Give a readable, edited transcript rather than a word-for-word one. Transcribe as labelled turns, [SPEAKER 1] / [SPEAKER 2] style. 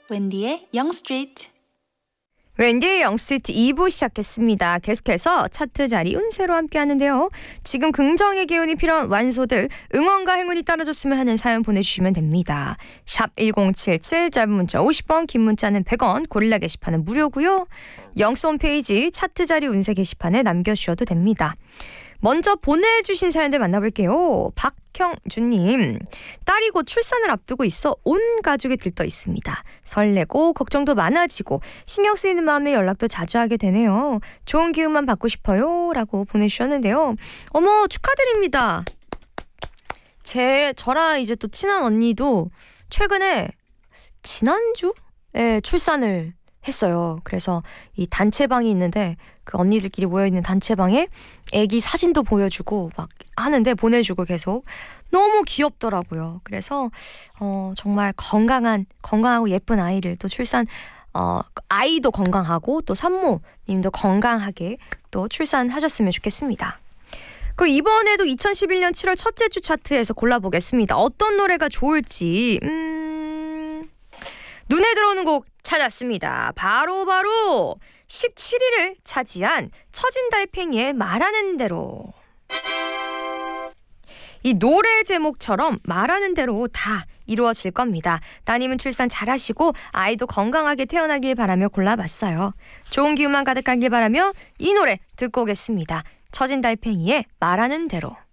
[SPEAKER 1] 웬디의 영스트리트.
[SPEAKER 2] 웬디의 영스트리트 2부 시작했습니다. 계속해서 차트 자리 운세로 함께 하는데요. 지금 긍정의 기운이 필요한 완소들, 응원과 행운이 따라줬으면 하는 사연 보내주시면 됩니다. 샵 1077, 짧은 문자 50원, 긴 문자는 100원, 고릴라 게시판은 무료고요. 영스 홈페이지 차트 자리 운세 게시판에 남겨주셔도 됩니다. 먼저 보내주신 사연들 만나볼게요. 박형주님, 딸이 곧 출산을 앞두고 있어 온 가족이 들떠 있습니다. 설레고 걱정도 많아지고 신경 쓰이는 마음에 연락도 자주 하게 되네요. 좋은 기운만 받고 싶어요 라고 보내주셨는데요. 어머, 축하드립니다. 저랑 이제 또 친한 언니도 최근에 지난주에 출산을 했어요. 그래서 이 단체방이 있는데 그 언니들끼리 모여있는 단체방에 애기 사진도 보여주고 막 하는데 보내주고 계속 너무 귀엽더라고요. 그래서 정말 건강하고 예쁜 아이를 또 아이도 건강하고 또 산모님도 건강하게 또 출산하셨으면 좋겠습니다. 그리고 이번에도 2011년 7월 첫째 주 차트에서 골라보겠습니다. 어떤 노래가 좋을지 눈에 들어오는 곡 찾았습니다. 바로 17위를 차지한 처진 달팽이의 말하는 대로. 이 노래 제목처럼 말하는 대로 다 이루어질 겁니다. 따님은 출산 잘하시고 아이도 건강하게 태어나길 바라며 골라봤어요. 좋은 기운만 가득하길 바라며 이 노래 듣고 오겠습니다. 처진 달팽이의 말하는 대로.